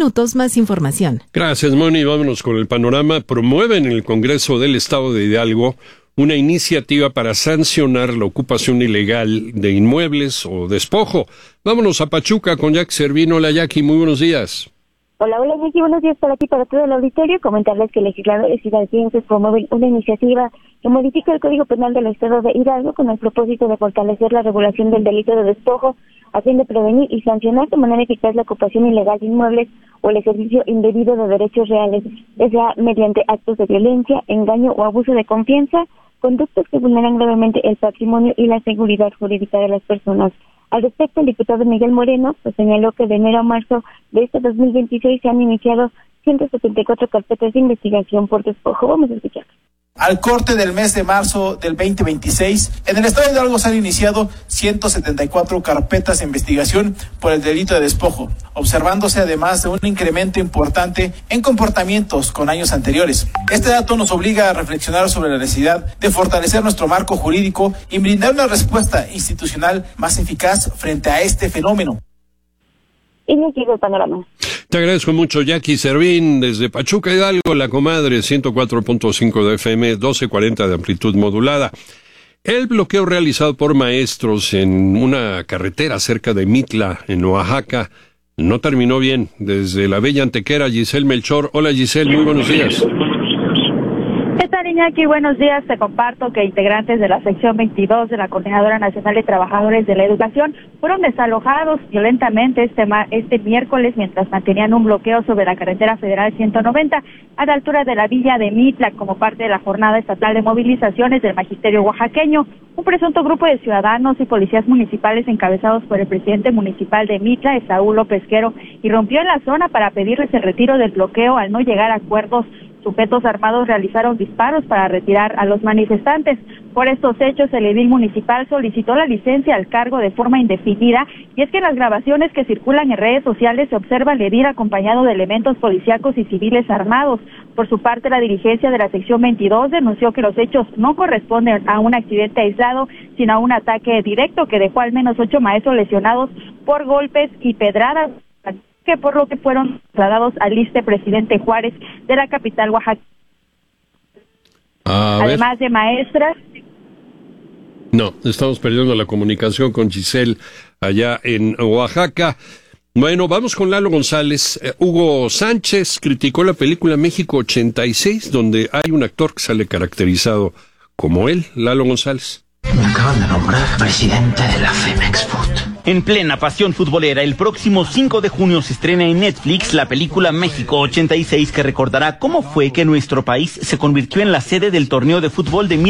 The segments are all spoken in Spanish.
minutos más información. Gracias, Moni. Vámonos con el panorama. Promueven en el Congreso del Estado de Hidalgo una iniciativa para sancionar la ocupación ilegal de inmuebles o despojo. Vámonos a Pachuca con Jackie Servino. Hola, Jackie, muy buenos días. Hola, Jackie, buenos días para ti, para todo el auditorio. Comentarles que legisladores hidalguenses promueven una iniciativa que modifica el Código Penal del Estado de Hidalgo con el propósito de fortalecer la regulación del delito de despojo, a fin de prevenir y sancionar de manera eficaz la ocupación ilegal de inmuebles o el ejercicio indebido de derechos reales, ya sea mediante actos de violencia, engaño o abuso de confianza, conductas que vulneran gravemente el patrimonio y la seguridad jurídica de las personas. Al respecto, el diputado Miguel Moreno señaló que de enero a marzo de este 2026 se han iniciado 174 carpetas de investigación por despojo. Vamos a escuchar. Al corte del mes de marzo del 2026, en el estado de Hidalgo se han iniciado 174 carpetas de investigación por el delito de despojo, observándose además de un incremento importante en comportamientos con años anteriores. Este dato nos obliga a reflexionar sobre la necesidad de fortalecer nuestro marco jurídico y brindar una respuesta institucional más eficaz frente a este fenómeno. Y me sigue el panorama. Te agradezco mucho, Jackie Servín, desde Pachuca, Hidalgo, La Comadre, 104.5 de FM, 1240 de amplitud modulada. El bloqueo realizado por maestros en una carretera cerca de Mitla, en Oaxaca, no terminó bien. Desde la bella Antequera, Giselle Melchor. Hola, Giselle, muy buenos días. ¿Qué tal, Iñaki? Buenos días. Te comparto que integrantes de la sección 22 de la Coordinadora Nacional de Trabajadores de la Educación fueron desalojados violentamente este miércoles mientras mantenían un bloqueo sobre la carretera federal 190 a la altura de la villa de Mitla como parte de la jornada estatal de movilizaciones del magisterio oaxaqueño. Un presunto grupo de ciudadanos y policías municipales encabezados por el presidente municipal de Mitla, Esaú López Quero, irrumpió en la zona para pedirles el retiro del bloqueo. Al no llegar a acuerdos, sujetos armados realizaron disparos para retirar a los manifestantes. Por estos hechos, el edil municipal solicitó la licencia al cargo de forma indefinida, y es que en las grabaciones que circulan en redes sociales se observa al edil acompañado de elementos policíacos y civiles armados. Por su parte, la dirigencia de la sección 22 denunció que los hechos no corresponden a un accidente aislado, sino a un ataque directo que dejó al menos 8 maestros lesionados por golpes y pedradas, que por lo que fueron trasladados al ISSSTE Presidente Juárez de la capital Oaxaca. Además de maestras. No, estamos perdiendo la comunicación con Giselle allá en Oaxaca. Bueno, vamos con Lalo González. Hugo Sánchez criticó la película México 86, donde hay un actor que sale caracterizado como él. Lalo González. Me acaban de nombrar presidente de la Femex Food. En plena pasión futbolera, el próximo 5 de junio se estrena en Netflix la película México 86, que recordará cómo fue que nuestro país se convirtió en la sede del torneo de fútbol de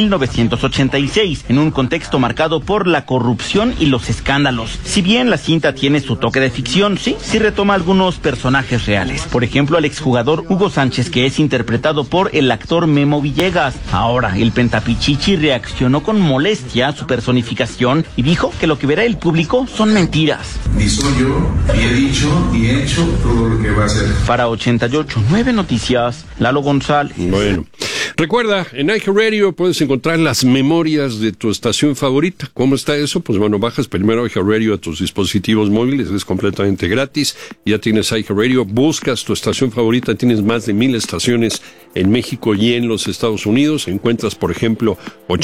1986, en un contexto marcado por la corrupción y los escándalos. Si bien la cinta tiene su toque de ficción, sí retoma algunos personajes reales. Por ejemplo, al exjugador Hugo Sánchez, que es interpretado por el actor Memo Villegas. Ahora, el Pentapichichi reaccionó con molestia a su personificación y dijo que lo que verá el público son mentiras. Ni soy yo, ni he dicho, ni he hecho todo lo que va a hacer. Para 88.9 Noticias, Lalo González. Bueno, recuerda, en iHeartRadio puedes encontrar las memorias de tu estación favorita. ¿Cómo está eso? Pues bueno, bajas primero iHeartRadio a tus dispositivos móviles, es completamente gratis. Ya tienes iHeartRadio, buscas tu estación favorita, tienes más de 1,000 estaciones en México y en los Estados Unidos. Encuentras, por ejemplo,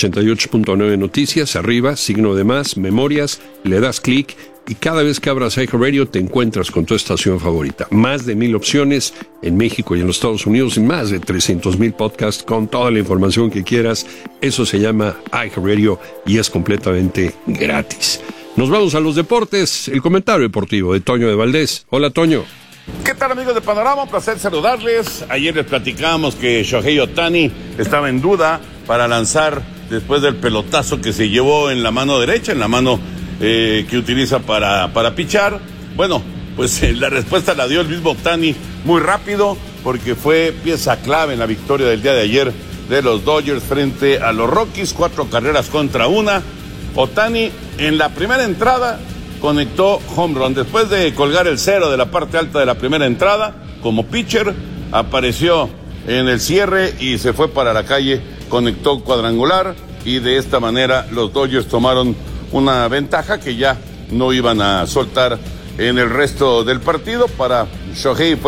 88.9 Noticias, arriba, signo de más, memorias, le das clic y cada vez que abras iHeartRadio te encuentras con tu estación favorita. Más de 1,000 opciones en México y en los Estados Unidos y más de 300,000 podcasts con toda la información que quieras. Eso se llama iHeartRadio y es completamente gratis. Nos vamos a los deportes, el comentario deportivo de Toño de Valdés. Hola, Toño. ¿Qué tal, amigos de Panorama? Un placer saludarles. Ayer les platicamos que Shohei Ohtani estaba en duda para lanzar después del pelotazo que se llevó en la mano derecha, en la mano que utiliza para pichar. Bueno, pues la respuesta la dio el mismo Ohtani muy rápido, porque fue pieza clave en la victoria del día de ayer de los Dodgers frente a los Rockies, 4 carreras contra 1. Ohtani en la primera entrada conectó home run. Después de colgar el 0 de la parte alta de la primera entrada, como pitcher, apareció en el cierre y se fue para la calle, conectó cuadrangular, y de esta manera los Dodgers tomaron una ventaja que ya no iban a soltar en el resto del partido. Para Shohei